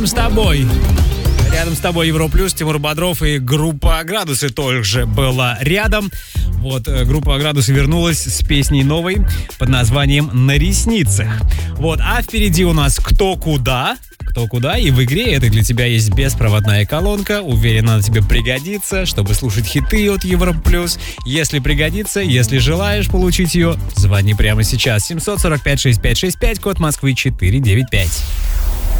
рядом с тобой. Рядом с тобой Европа Плюс, Тимур Бодров и группа «Градусы» тоже была рядом. Вот, группа «Градусы» вернулась с песней новой под названием «На ресницах». Вот, а впереди у нас «Кто куда?». Кто куда, и в игре это для тебя есть беспроводная колонка. Уверен, она тебе пригодится, чтобы слушать хиты от Европа Плюс. Если пригодится, если желаешь получить ее, звони прямо сейчас. 745-6565, код Москвы 495.